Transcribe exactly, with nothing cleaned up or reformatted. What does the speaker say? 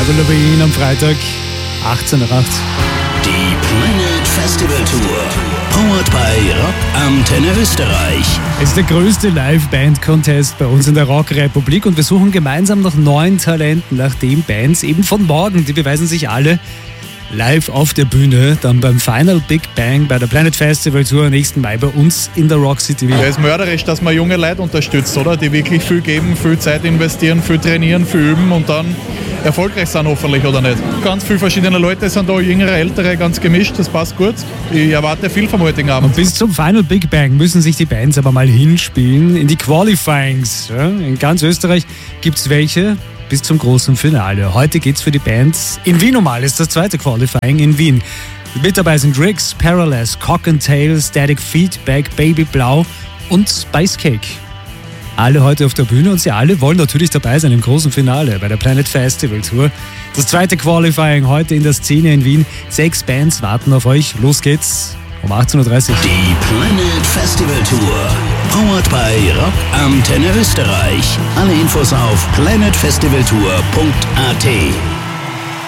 Avril Lavigne am Freitag, achtzehn Uhr acht. Die Planet Festival Tour. Powered by Rock Antenne Österreich. Es ist der größte Live-Band-Contest bei uns in der Rock-Republik und wir suchen gemeinsam nach neuen Talenten, nach den Bands eben von morgen. Die beweisen sich alle live auf der Bühne, dann beim Final Big Bang bei der Planet Festival Tour nächsten Mai bei uns in der Rock City. Ja, es ist mörderisch, dass man junge Leute unterstützt, oder? Die wirklich viel geben, viel Zeit investieren, viel trainieren, viel üben und dann erfolgreich sind hoffentlich, oder nicht? Ganz viele verschiedene Leute sind da, jüngere, ältere, ganz gemischt, das passt gut. Ich erwarte viel vom heutigen Abend. Und bis zum Final Big Bang müssen sich die Bands aber mal hinspielen in die Qualifyings. Ja, in ganz Österreich gibt es welche bis zum großen Finale. Heute geht's für die Bands in Wien um alles, das zweite Qualifying in Wien. Mit dabei sind Riggs, Paralyze, Cock and Tail, Static Feedback, Baby Blau und Spice Cake. Alle heute auf der Bühne und sie alle wollen natürlich dabei sein im großen Finale bei der Planet Festival Tour. Das zweite Qualifying heute in der Szene in Wien. Sechs Bands warten auf euch. Los geht's um achtzehn Uhr dreißig. Die Planet Festival Tour. Powered by Rock Antenne Österreich. Alle Infos auf planet festival tour punkt a t.